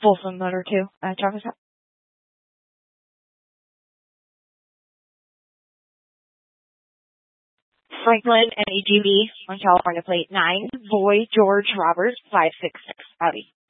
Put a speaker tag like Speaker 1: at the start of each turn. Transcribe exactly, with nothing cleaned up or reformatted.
Speaker 1: Folsom Motor two, uh, Travis. Franklin N A G B on California plate nine, Boy George Roberts five six six, Audi.